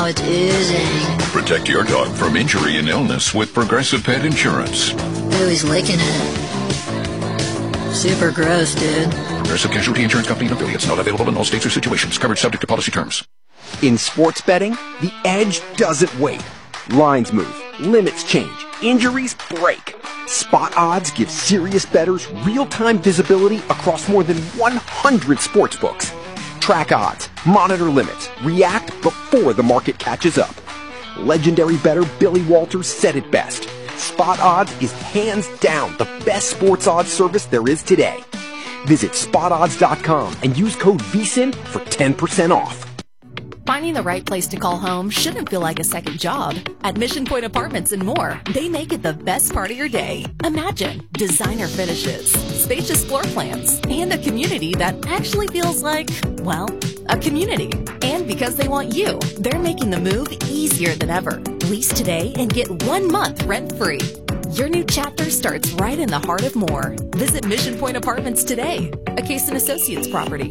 it's oozing. Protect your dog from injury and illness with Progressive Pet Insurance. Ooh, he's licking it. Super gross, dude. Progressive Casualty Insurance Company and affiliates. Not available in all states or situations. Coverage subject to policy terms. In sports betting, the edge doesn't wait. Lines move, limits change, injuries break. Spot Odds gives serious bettors real-time visibility across more than 100 sportsbooks. Track odds, monitor limits, react before the market catches up. Legendary bettor Billy Walters said it best. Spot Odds is hands down the best sports odds service there is today. Visit spotodds.com and use code VSIN for 10% off. Finding the right place to call home shouldn't feel like a second job. At Mission Point Apartments and more, they make it the best part of your day. Imagine designer finishes, spacious floor plans, and a community that actually feels like, well, a community. And because they want you, they're making the move easier than ever. Lease today and get 1 month rent-free. Your new chapter starts right in the heart of Moore. Visit Mission Point Apartments today, a Case & Associates property.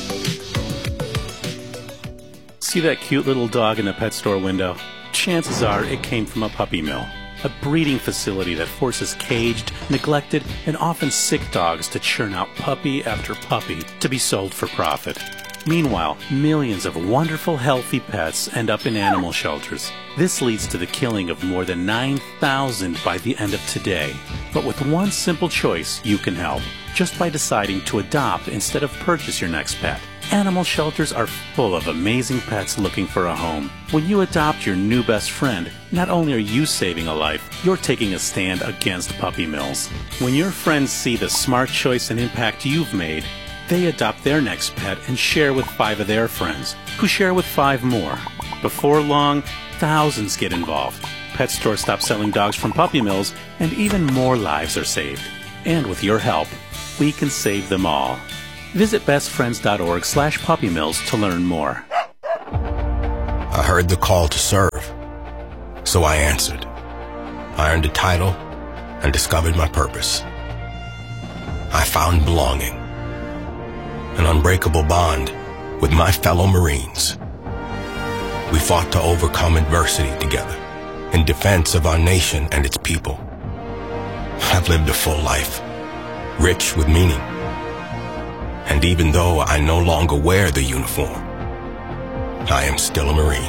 See that cute little dog in the pet store window? Chances are it came from a puppy mill, a breeding facility that forces caged, neglected, and often sick dogs to churn out puppy after puppy to be sold for profit. Meanwhile, millions of wonderful, healthy pets end up in animal shelters. This leads to the killing of more than 9,000 by the end of today. But with one simple choice, you can help, just by deciding to adopt instead of purchase your next pet. Animal shelters are full of amazing pets looking for a home. When you adopt your new best friend, not only are you saving a life, you're taking a stand against puppy mills. When your friends see the smart choice and impact you've made, they adopt their next pet and share with 5 of their friends, who share with 5 more. Before long, thousands get involved. Pet stores stop selling dogs from puppy mills, and even more lives are saved. And with your help, we can save them all. Visit bestfriends.org/puppymills to learn more. I heard the call to serve, so I answered. I earned a title and discovered my purpose. I found belonging, an unbreakable bond with my fellow Marines. We fought to overcome adversity together in defense of our nation and its people. I've lived a full life, rich with meaning. And even though I no longer wear the uniform, I am still a Marine.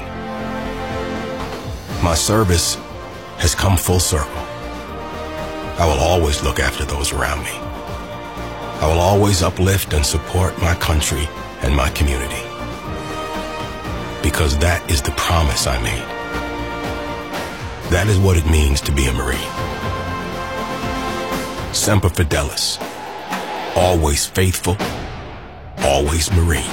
My service has come full circle. I will always look after those around me. I will always uplift and support my country and my community. Because that is the promise I made. That is what it means to be a Marine. Semper Fidelis. Always faithful, always Marine.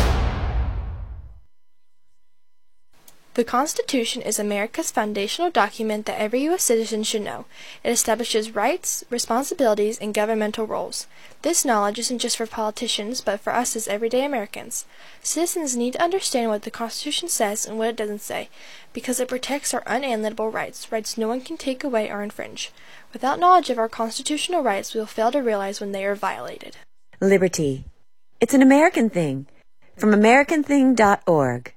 The Constitution is America's foundational document that every U.S. citizen should know. It establishes rights, responsibilities, and governmental roles. This knowledge isn't just for politicians, but for us as everyday Americans. Citizens need to understand what the Constitution says and what it doesn't say, because it protects our unalienable rights, rights no one can take away or infringe. Without knowledge of our constitutional rights, we will fail to realize when they are violated. Liberty. It's an American thing. From AmericanThing.org.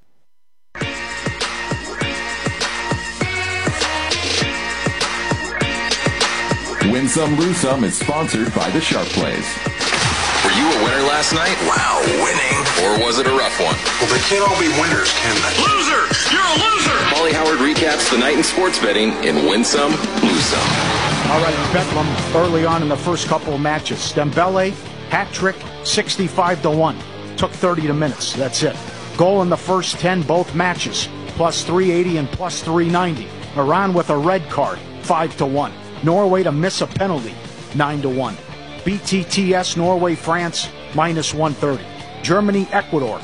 Win Some, Lose Some is sponsored by the Sharp Plays. Were you a winner last night? Wow, winning. Or was it a rough one? Well, they can't all be winners, can they? Loser! You're a loser! Paulie Howard recaps the night in sports betting in Win Some, Lose Some. All right, Bedlam early on in the first couple of matches. Dembele, hat trick, 65-1. Took 30 minutes. That's it. Goal in the first 10, both matches. Plus 380 and plus 390. Iran with a red card, 5-1. Norway to miss a penalty, 9-1. BTTS, Norway, France, minus 130. Germany, Ecuador.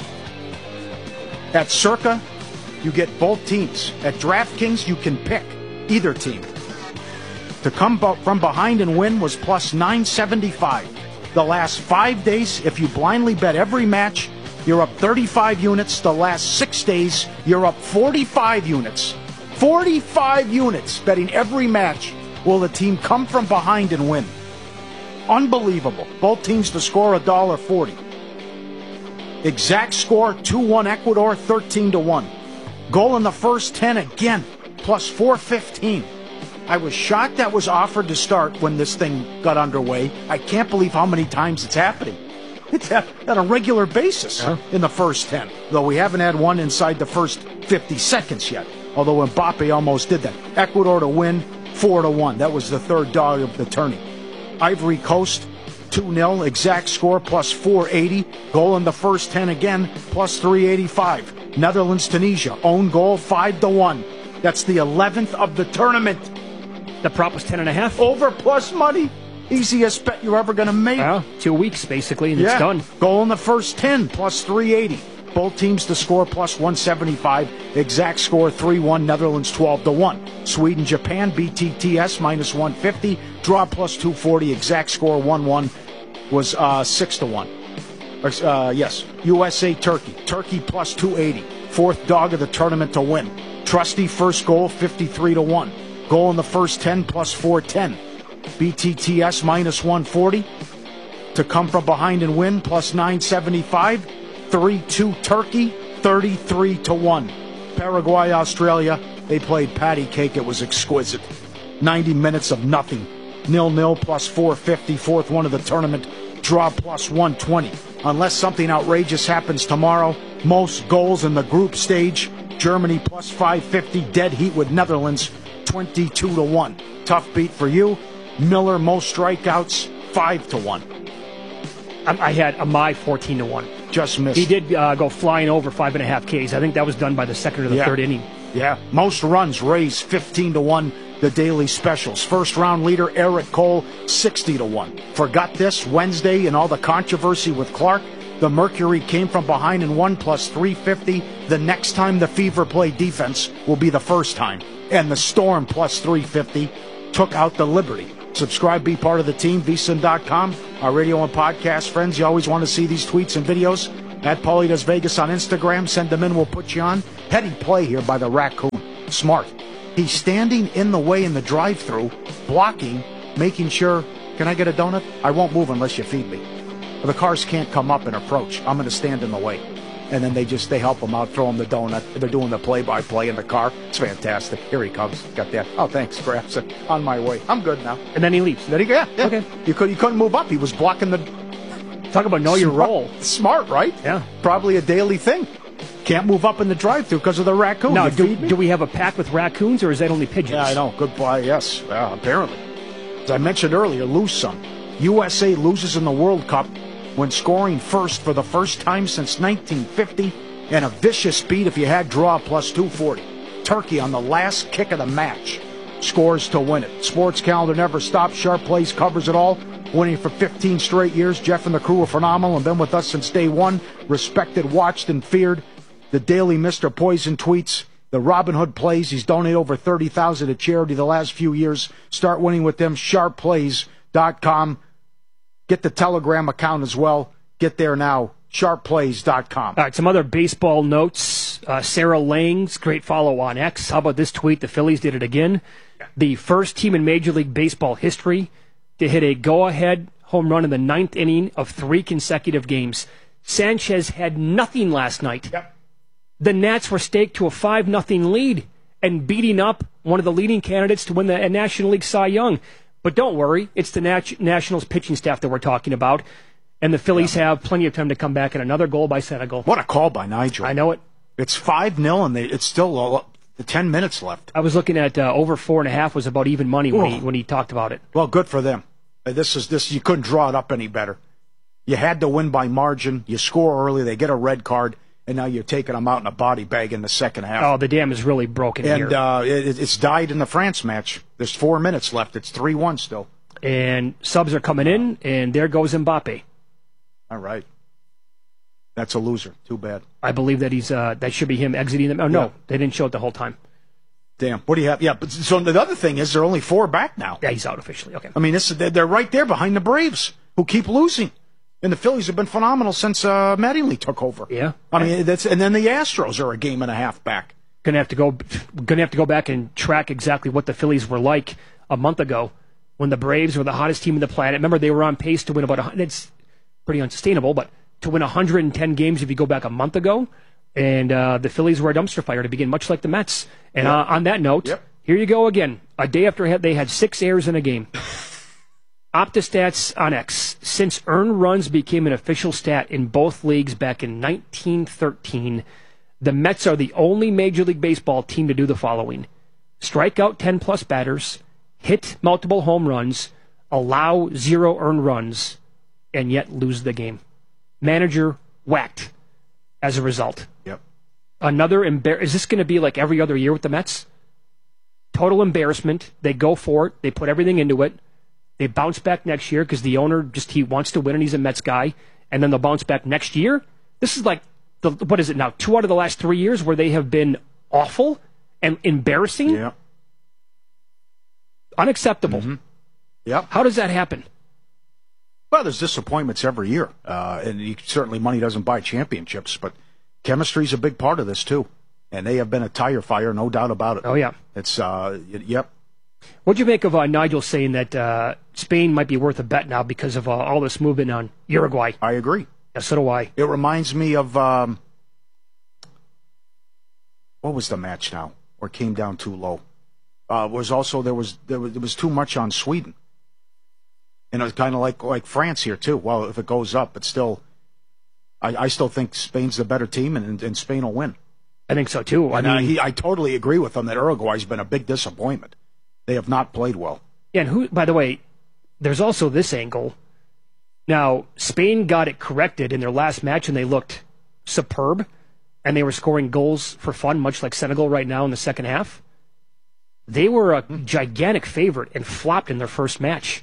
At Circa, you get both teams. At DraftKings, you can pick either team. To come from behind and win was plus 975. The last 5 days, if you blindly bet every match, you're up 35 units. The last 6 days, you're up 45 units. 45 units betting every match. Will the team come from behind and win? Unbelievable. Both teams to score $1.40. Exact score, 2-1 Ecuador, 13-1. Goal in the first 10 again, plus 415. I was shocked that was offered to start when this thing got underway. I can't believe how many times it's happening. It's on a regular basis in the first 10, though we haven't had one inside the first 50 seconds yet, although Mbappe almost did that. Ecuador to win, 4-1. That was the third dog of the tourney. Ivory Coast, 2-0, exact score, plus 480. Goal in the first 10 again, plus 385. Netherlands, Tunisia, own goal, 5-1. That's the 11th of the tournament. The prop was 10.5. Over plus money. Easiest bet you're ever going to make. 2 weeks, basically, and it's done. Goal in the first 10, plus 380. Both teams to score, plus 175. Exact score, 3-1. Netherlands, 12-1. Sweden, Japan, BTTS, minus 150. Draw, plus 240. Exact score, 1-1. Was 6-1. Yes. USA, Turkey. Turkey, plus 280. Fourth dog of the tournament to win. Trusty, first goal, 53-1. Goal in the first 10, plus 410. BTTS minus 140. To come from behind and win, plus 975. 3-2 Turkey, 33-1. Paraguay, Australia, they played patty cake. It was exquisite. 90 minutes of nothing. 0-0 plus 450. Fourth one of the tournament. Draw plus 120. Unless something outrageous happens tomorrow, most goals in the group stage. Germany plus 550. Dead heat with Netherlands, 22-1. Tough beat for you. Miller, most strikeouts, 5-1. I had Amai 14-1. Just missed. He did go flying over 5.5 Ks. I think that was done by the second or the third inning. Yeah. Most runs, Rays 15-1. The daily specials. First round leader Eric Cole, 60-1. Forgot this Wednesday and all the controversy with Clark. The Mercury came from behind and won, plus 350. The next time the Fever play defense will be the first time. And the Storm, plus 350, took out the Liberty. Subscribe, be part of the team, vsin.com. Our radio and podcast friends, you always want to see these tweets and videos. At Paulie Does Vegas on Instagram. Send them in, we'll put you on. Heady play here by the Raccoon. Smart. He's standing in the way in the drive-thru, blocking, making sure, can I get a donut? I won't move unless you feed me. The cars can't come up and approach. I'm going to stand in the way. And then they help him out, throw him the donut. They're doing the play-by-play in the car. It's fantastic. Here he comes. Got that. Oh, thanks. Grabs it. On my way. I'm good now. And then he leaves. Yeah. Okay. You couldn't move up. He was blocking the... Talk about know your role. Smart, right? Yeah. Probably a daily thing. Can't move up in the drive-thru because of the raccoon. Now, do we have a pack with raccoons, or is that only pigeons? Yeah, I know. Good buy, yes. Apparently. As I mentioned earlier, lose some. USA loses in the World Cup when scoring first for the first time since 1950, and a vicious beat if you had draw, plus 240. Turkey on the last kick of the match scores to win it. Sports calendar never stops. Sharp Plays covers it all. Winning for 15 straight years. Jeff and the crew are phenomenal and been with us since day one. Respected, watched, and feared. The daily Mr. Poison tweets. The Robin Hood plays. He's donated over $30,000 to charity the last few years. Start winning with them. SharpPlays.com. Get the Telegram account as well. Get there now. SharpPlays.com. All right, some other baseball notes. Sarah Langs, great follow on X. How about this tweet? The Phillies did it again. The first team in Major League Baseball history to hit a go-ahead home run in the ninth inning of 3 consecutive games. Sanchez had nothing last night. Yep. The Nats were staked to a 5-0 lead and beating up one of the leading candidates to win the National League Cy Young. But don't worry, it's the Nationals pitching staff that we're talking about. And the Phillies have plenty of time to come back, and another goal by Senegal. What a call by Nigel. I know it. It's 5-0, and it's still 10 minutes left. I was looking at over 4.5 was about even money when he talked about it. Well, good for them. This you couldn't draw it up any better. You had to win by margin. You score early, they get a red card, and now you're taking them out in a body bag in the second half. Oh, the dam is really broken here. And it's died in the France match. There's 4 minutes left. It's 3-1 still. And subs are coming in, and there goes Mbappe. All right. That's a loser. Too bad. I believe that that should be him exiting them. Oh, no, they didn't show it the whole time. Damn. What do you have? Yeah, but so the other thing is they're only 4 back now. Yeah, he's out officially. Okay. I mean, they're right there behind the Braves, who keep losing. And the Phillies have been phenomenal since Mattingly took over. Yeah. I mean, and then the Astros are a game and a half back. Gonna have to go back and track exactly what the Phillies were like a month ago when the Braves were the hottest team on the planet. Remember, they were on pace to win about it's pretty unsustainable, but to win 110 games if you go back a month ago, And the Phillies were a dumpster fire to begin, much like the Mets. And on that note, here you go again. A day after they had 6 errors in a game. OptaStats on X. Since earned runs became an official stat in both leagues back in 1913, the Mets are the only Major League Baseball team to do the following. Strike out 10-plus batters, hit multiple home runs, allow 0 earned runs, and yet lose the game. Manager whacked as a result. Yep. Another is this going to be like every other year with the Mets? Total embarrassment. They go for it. They put everything into it. They bounce back next year because the owner he wants to win and he's a Mets guy. And then they'll bounce back next year. This is like, what is it now? 2 out of the last 3 years where they have been awful and embarrassing? Yeah. Unacceptable. Mm-hmm. Yep. How does that happen? Well, there's disappointments every year. And certainly money doesn't buy championships, but chemistry's a big part of this too. And they have been a tire fire, no doubt about it. Oh, yeah. It's, yep. What'd you make of Nigel saying that Spain might be worth a bet now because of all this movement on Uruguay? I agree. Yeah, so do I. It reminds me of, what was the match now? Or it came down too low? Was also, there was too much on Sweden. And it was kind of like France here too. Well, if it goes up, but still, I still think Spain's the better team and Spain will win. I think so too. I totally agree with them that Uruguay's been a big disappointment. They have not played well. Yeah, and by the way, there's also this angle. Now, Spain got it corrected in their last match, and they looked superb, and they were scoring goals for fun, much like Senegal right now in the second half. They were a gigantic favorite and flopped in their first match.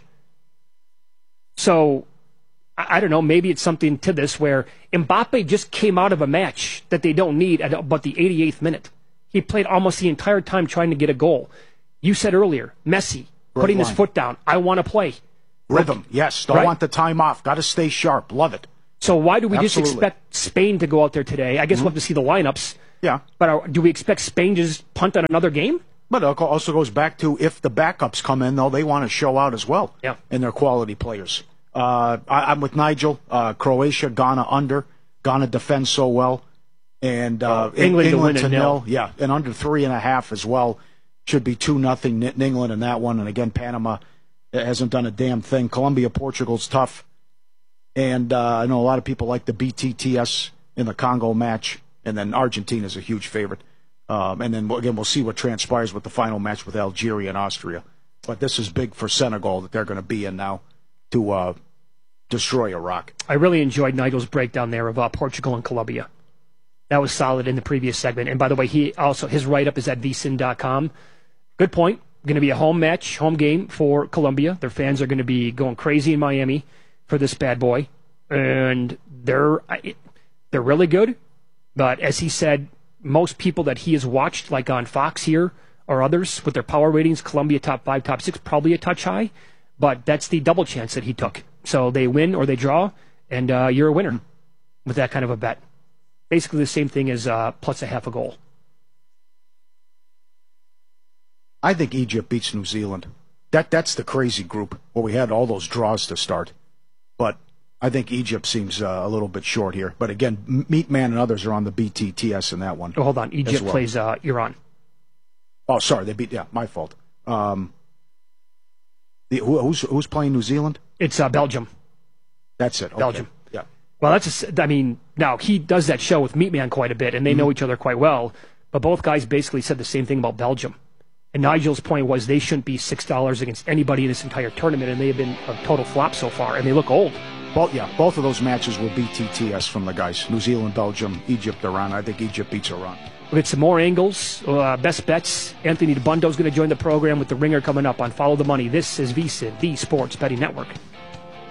So, I don't know, maybe it's something to this where Mbappe just came out of a match that they don't need at about the 88th minute. He played almost the entire time trying to get a goal. You said earlier, Messi, putting his foot down. I want to play. Rhythm, yes. Don't want the time off. Got to stay sharp. Love it. So why do we just expect Spain to go out there today? I guess we'll have to see the lineups. Yeah. But do we expect Spain to just punt on another game? But it also goes back to if the backups come in, though, they want to show out as well. Yeah. And they're quality players. I'm with Nigel. Croatia, Ghana under. Ghana defends so well. And England to nil. Yeah, and under 3.5 as well. Should be 2-0 England in that one. And again, Panama hasn't done a damn thing. Colombia, Portugal's tough. And I know a lot of people like the BTTS in the Congo match. And then Argentina's a huge favorite. And then, again, we'll see what transpires with the final match with Algeria and Austria. But this is big for Senegal that they're going to be in now to destroy Iraq. I really enjoyed Nigel's breakdown there of Portugal and Colombia. That was solid in the previous segment. And by the way, his write-up is at vsin.com. Good point. Going to be a home match, home game for Colombia. Their fans are going to be going crazy in Miami for this bad boy. And they're really good. But as he said, most people that he has watched, like on Fox here or others, with their power ratings, Colombia top 5, top 6, probably a touch high. But that's the double chance that he took. So they win or they draw, and you're a winner with that kind of a bet. Basically the same thing as plus a half a goal. I think Egypt beats New Zealand. That's the crazy group where we had all those draws to start. But I think Egypt seems a little bit short here. But again, Meatman and others are on the BTTS in that one. Oh, hold on. Egypt plays Iran. Oh, sorry. They beat, my fault. Who's playing New Zealand? It's Belgium. That's it. Okay. Belgium. Yeah. Well, now he does that show with Meatman quite a bit, and they know each other quite well. But both guys basically said the same thing about Belgium. And Nigel's point was they shouldn't be $6 against anybody in this entire tournament, and they have been a total flop so far, and they look old. Both of those matches were BTTS from the guys. New Zealand, Belgium, Egypt, Iran. I think Egypt beats Iran. We'll get some more angles, best bets. Anthony DeBundo's going to join the program with the Ringer coming up on Follow the Money. This is VSiN, the Sports Betting Network.